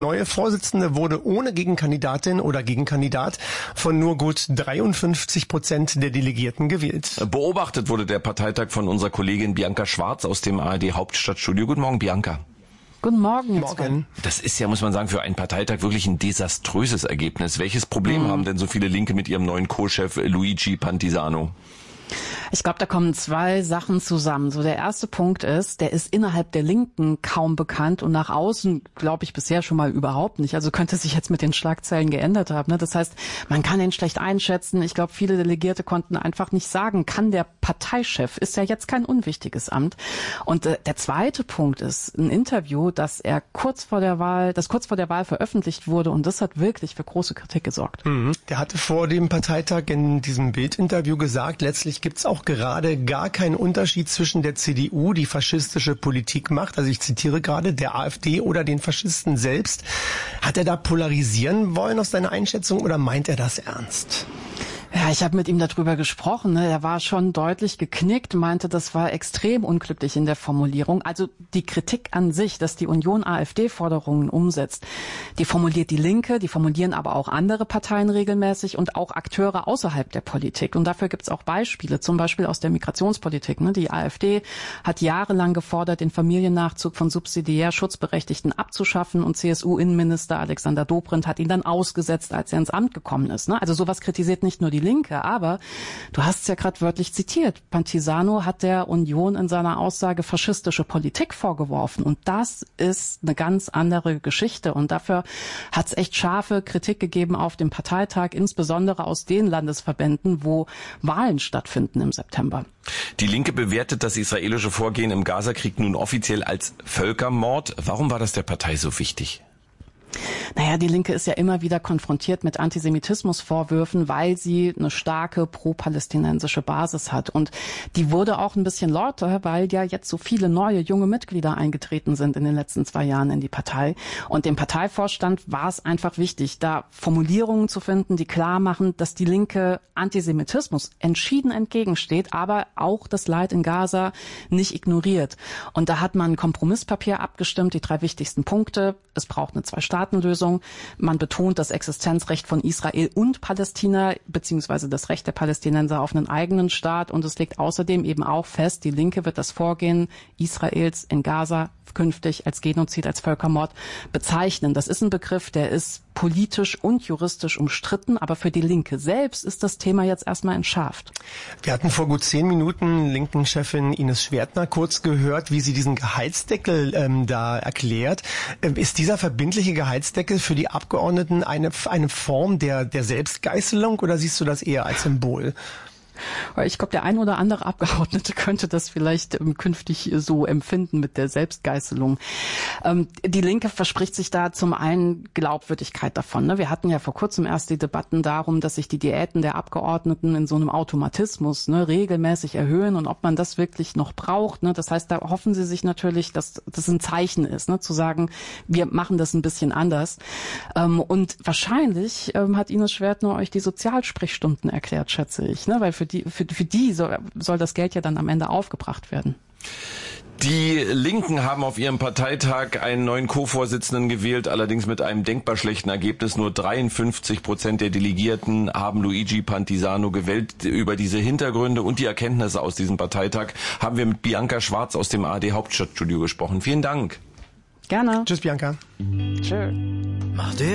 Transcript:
Neue Vorsitzende wurde ohne Gegenkandidatin oder Gegenkandidat von nur gut 53% der Delegierten gewählt. Beobachtet wurde der Parteitag von unserer Kollegin Bianca Schwarz aus dem ARD Hauptstadtstudio. Guten Morgen, Bianca. Guten Morgen. Morgen. Das ist ja, muss man sagen, für einen Parteitag wirklich ein desaströses Ergebnis. Welches Problem haben denn so viele Linke mit ihrem neuen Co-Chef Luigi Pantisano? Ich glaube, da kommen zwei Sachen zusammen. So, der erste Punkt ist, der ist innerhalb der Linken kaum bekannt und nach außen, glaube ich, bisher schon mal überhaupt nicht. Also könnte sich jetzt mit den Schlagzeilen geändert haben. Ne? Das heißt, man kann ihn schlecht einschätzen. Ich glaube, viele Delegierte konnten einfach nicht sagen, kann der Parteichef, ist ja jetzt kein unwichtiges Amt. Und der zweite Punkt ist ein Interview, das kurz vor der Wahl veröffentlicht wurde, und das hat wirklich für große Kritik gesorgt. Der hatte vor dem Parteitag in diesem Bildinterview gesagt, letztlich gibt's auch gerade gar keinen Unterschied zwischen der CDU, die faschistische Politik macht, also ich zitiere gerade, der AfD oder den Faschisten selbst. Hat er da polarisieren wollen aus seiner Einschätzung oder meint er das ernst? Ja, ich habe mit ihm darüber gesprochen. Ne? Er war schon deutlich geknickt, meinte, das war extrem unglücklich in der Formulierung. Also die Kritik an sich, dass die Union AfD-Forderungen umsetzt, die formuliert die Linke, die formulieren aber auch andere Parteien regelmäßig und auch Akteure außerhalb der Politik. Und dafür gibt's auch Beispiele, zum Beispiel aus der Migrationspolitik. Ne? Die AfD hat jahrelang gefordert, den Familiennachzug von subsidiär Schutzberechtigten abzuschaffen, und CSU-Innenminister Alexander Dobrindt hat ihn dann ausgesetzt, als er ins Amt gekommen ist. Ne? Also sowas kritisiert nicht nur die Linke, aber du hast es ja gerade wörtlich zitiert. Pantisano hat der Union in seiner Aussage faschistische Politik vorgeworfen, und das ist eine ganz andere Geschichte, und dafür hat es echt scharfe Kritik gegeben auf dem Parteitag, insbesondere aus den Landesverbänden, wo Wahlen stattfinden im September. Die Linke bewertet das israelische Vorgehen im Gazakrieg nun offiziell als Völkermord. Warum war das der Partei so wichtig? Naja, die Linke ist ja immer wieder konfrontiert mit Antisemitismusvorwürfen, weil sie eine starke pro-palästinensische Basis hat. Und die wurde auch ein bisschen lauter, weil ja jetzt so viele neue, junge Mitglieder eingetreten sind in den letzten 2 Jahren in die Partei. Und dem Parteivorstand war es einfach wichtig, da Formulierungen zu finden, die klar machen, dass die Linke Antisemitismus entschieden entgegensteht, aber auch das Leid in Gaza nicht ignoriert. Und da hat man ein Kompromisspapier abgestimmt, die 3 wichtigsten Punkte. Es braucht eine 2-Staaten-Lösung. Man betont das Existenzrecht von Israel und Palästina, beziehungsweise das Recht der Palästinenser auf einen eigenen Staat. Und es legt außerdem eben auch fest, die Linke wird das Vorgehen Israels in Gaza künftig als Genozid, als Völkermord bezeichnen. Das ist ein Begriff, der ist politisch und juristisch umstritten, aber für die Linke selbst ist das Thema jetzt erstmal entschärft. Wir hatten vor gut 10 Minuten Linken-Chefin Ines Schwertner kurz gehört, wie sie diesen Gehaltsdeckel da erklärt. Ist dieser verbindliche Gehaltsdeckel für die Abgeordneten eine Form der Selbstgeißelung, oder siehst du das eher als Symbol? Ich glaube, der ein oder andere Abgeordnete könnte das vielleicht künftig so empfinden mit der Selbstgeißelung. Die Linke verspricht sich da zum einen Glaubwürdigkeit davon. Ne? Wir hatten ja vor kurzem erst die Debatten darum, dass sich die Diäten der Abgeordneten in so einem Automatismus regelmäßig erhöhen und ob man das wirklich noch braucht. Ne? Das heißt, da hoffen sie sich natürlich, dass das ein Zeichen ist, ne? Zu sagen, wir machen das ein bisschen anders. Und wahrscheinlich hat Ines Schwertner euch die Sozialsprechstunden erklärt, schätze ich, ne? Weil für die soll das Geld ja dann am Ende aufgebracht werden. Die Linken haben auf ihrem Parteitag einen neuen Co-Vorsitzenden gewählt, allerdings mit einem denkbar schlechten Ergebnis. Nur 53% der Delegierten haben Luigi Pantisano gewählt. Über diese Hintergründe und die Erkenntnisse aus diesem Parteitag haben wir mit Bianca Schwarz aus dem ARD Hauptstadtstudio gesprochen. Vielen Dank. Gerne. Tschüss, Bianca. Tschö.